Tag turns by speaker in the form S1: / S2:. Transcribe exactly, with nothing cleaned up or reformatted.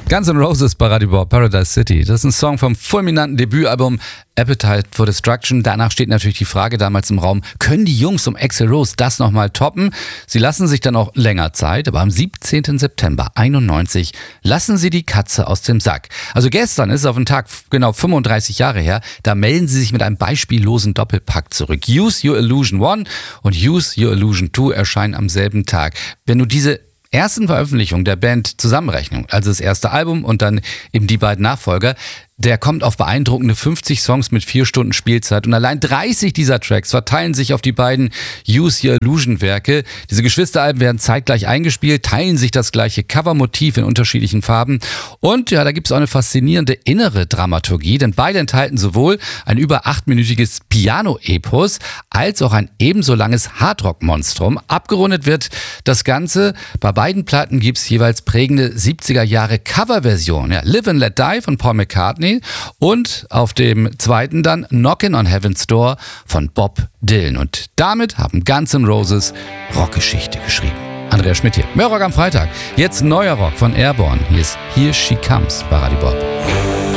S1: Guns N' Roses bei Radio Bob, Paradise City. Das ist ein Song vom fulminanten Debütalbum Appetite for Destruction. Danach steht natürlich die Frage damals im Raum, können die Jungs um Axl Rose das nochmal toppen? Sie lassen sich dann auch länger Zeit, aber am siebzehnten September einundneunzig lassen sie die Katze aus dem Sack. Also gestern ist es auf den Tag genau fünfunddreißig Jahre her, da melden sie sich mit einem beispiellosen Doppelpack zurück. Use Your Illusion eins und Use Your Illusion zwei erscheinen am selben Tag. Wenn du diese ersten Veröffentlichungen der Band Zusammenrechnung, also das erste Album und dann eben die beiden Nachfolger, der kommt auf beeindruckende fünfzig Songs mit vier Stunden Spielzeit und allein dreißig dieser Tracks verteilen sich auf die beiden Use Your Illusion Werke. Diese Geschwisteralben werden zeitgleich eingespielt, teilen sich das gleiche Covermotiv in unterschiedlichen Farben und ja, da gibt es auch eine faszinierende innere Dramaturgie, denn beide enthalten sowohl ein über achtminütiges Piano-Epos als auch ein ebenso langes Hardrock-Monstrum. Abgerundet wird das Ganze. Bei beiden Platten gibt es jeweils prägende siebziger Jahre Coverversionen. Ja, Live and Let Die von Paul McCartney und auf dem zweiten dann Knockin' on Heaven's Door von Bob Dylan. Und damit haben Guns N' Roses Rockgeschichte geschrieben. Andreas Schmidt hier. Mehr Rock am Freitag. Jetzt neuer Rock von Airborne. Hier ist Here She Comes bei Radio Bob.